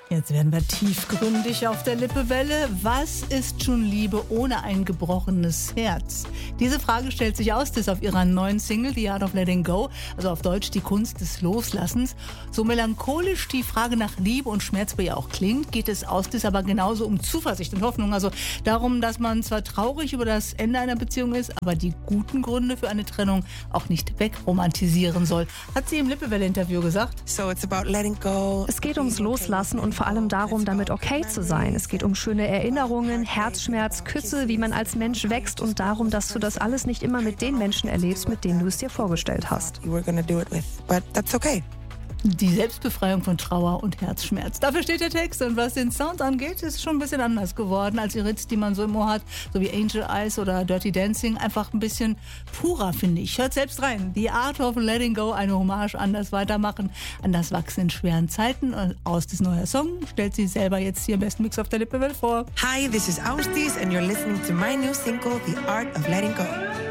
Jetzt werden wir tiefgründig auf der Lippewelle. Was ist schon Liebe ohne ein gebrochenes Herz? Diese Frage stellt sich Austis auf ihrer neuen Single The Art of Letting Go, also auf Deutsch die Kunst des Loslassens. So melancholisch die Frage nach Liebe und Schmerz bei ihr auch klingt, geht es Austis aber genauso um Zuversicht und Hoffnung. Also darum, dass man zwar traurig über das Ende einer Beziehung ist, aber die guten Gründe für eine Trennung auch nicht wegromantisieren soll, hat sie im Lippewelle-Interview gesagt. Es geht ums Loslassen und vor allem darum, damit okay zu sein. Es geht um schöne Erinnerungen, Herzschmerz, Küsse, wie man als Mensch wächst und darum, dass du das alles nicht immer mit den Menschen erlebst, mit denen du es dir vorgestellt hast. Die Selbstbefreiung von Trauer und Herzschmerz. Dafür steht der Text. Und was den Sound angeht, ist schon ein bisschen anders geworden als die Hits, die man so im Ohr hat, so wie Angel Eyes oder Dirty Dancing. Einfach ein bisschen purer, finde ich. Hört selbst rein. The Art of Letting Go, eine Hommage an das Weitermachen, an das Wachsen in schweren Zeiten. Und Austis neuer Song stellt sie selber jetzt hier im besten Mix auf der Lippewelle vor. Hi, this is Austis and you're listening to my new single, The Art of Letting Go.